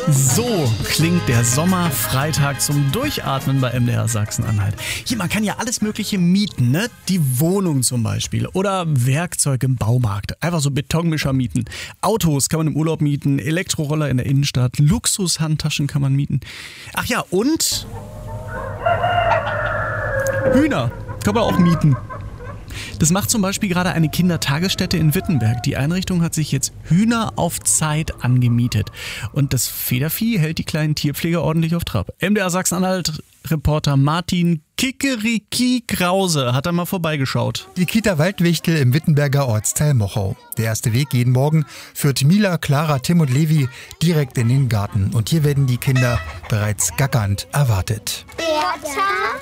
So klingt der Sommerfreitag zum Durchatmen bei MDR Sachsen-Anhalt. Hier, man kann ja alles Mögliche mieten, ne? Die Wohnung zum Beispiel oder Werkzeug im Baumarkt. Einfach so Betonmischer mieten. Autos kann man im Urlaub mieten, Elektroroller in der Innenstadt, Luxushandtaschen kann man mieten. Ach ja, und Hühner kann man auch mieten. Das macht zum Beispiel gerade eine Kindertagesstätte in Wittenberg. Die Einrichtung hat sich jetzt Hühner auf Zeit angemietet. Und das Federvieh hält die kleinen Tierpfleger ordentlich auf Trab. MDR Sachsen-Anhalt-Reporter Martin Kikeriki Krause hat da mal vorbeigeschaut. Die Kita Waldwichtel im Wittenberger Ortsteil Mochau. Der erste Weg jeden Morgen führt Mila, Clara, Tim und Levi direkt in den Garten. Und hier werden die Kinder bereits gackernd erwartet. Bertha,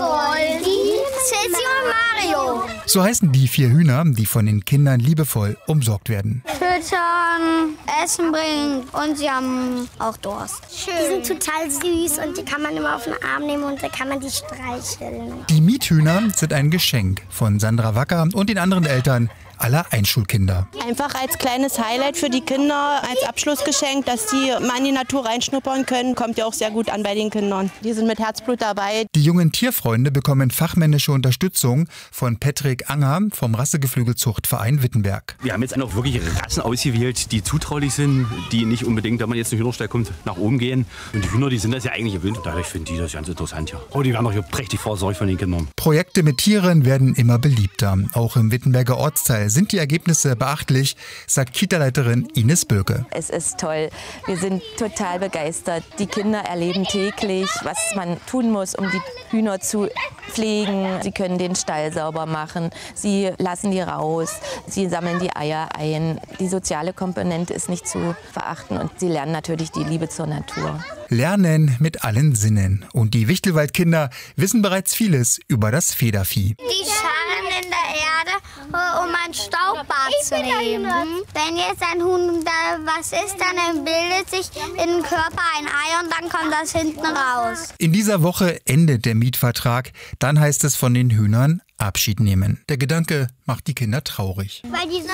Goldi, Ceci und Mario. So heißen die 4 Hühner, die von den Kindern liebevoll umsorgt werden. Füttern, Essen bringen und sie haben auch Durst. Die sind total süß und die kann man immer auf den Arm nehmen und da kann man die streicheln. Die Miethühner sind ein Geschenk von Sandra Wacker und den anderen Eltern aller Einschulkinder. Einfach als kleines Highlight für die Kinder, als Abschlussgeschenk, dass die mal in die Natur reinschnuppern können, kommt ja auch sehr gut an bei den Kindern. Die sind mit Herzblut dabei. Die jungen Tierfreunde bekommen fachmännische Unterstützung von Patrick Anger vom Rassegeflügelzuchtverein Wittenberg. Wir haben jetzt auch wirklich Rassen ausgewählt, die zutraulich sind, die nicht unbedingt, wenn man jetzt in den Hühnerstall kommt, nach oben gehen. Und die Hühner, die sind das ja eigentlich gewöhnt. Dadurch finden die das ganz interessant, ja. Oh, die werden auch hier prächtig versorgt von den Kindern. Projekte mit Tieren werden immer beliebter. Auch im Wittenberger Ortsteil sind die Ergebnisse beachtlich, sagt Kita-Leiterin Ines Böke. Es ist toll. Wir sind total begeistert. Die Kinder erleben täglich, was man tun muss, um die Hühner zu pflegen. Sie können den Stall sauber machen. Sie lassen die raus. Sie sammeln die Eier ein. Die soziale Komponente ist nicht zu verachten und sie lernen natürlich die Liebe zur Natur. Lernen mit allen Sinnen. Und die Wichtelwaldkinder wissen bereits vieles über das Federvieh. Die scharren in der Erde, um ein Staubbad zu nehmen. Wenn jetzt ein Huhn da was ist, dann bildet sich in den Körper ein Ei und dann kommt das hinten raus. In dieser Woche endet der Mietvertrag. Dann heißt es von den Hühnern Abschied nehmen. Der Gedanke macht die Kinder traurig. Weil die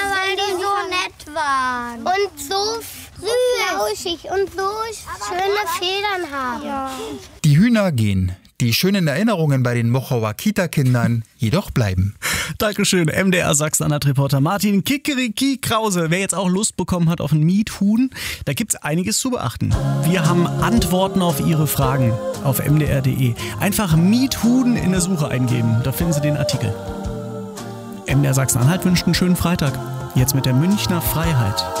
so nett waren. Und so flauschig und so schöne Federn haben. Ja. Die Hühner gehen. Die schönen Erinnerungen bei den Mochauer Kita-Kindern jedoch bleiben. Dankeschön, MDR Sachsen-Anhalt-Reporter Martin Kikeriki Krause. Wer jetzt auch Lust bekommen hat auf ein Miethuhn, da gibt's einiges zu beachten. Wir haben Antworten auf Ihre Fragen auf mdr.de. Einfach Miethuhn in der Suche eingeben, da finden Sie den Artikel. MDR Sachsen-Anhalt wünscht einen schönen Freitag. Jetzt mit der Münchner Freiheit.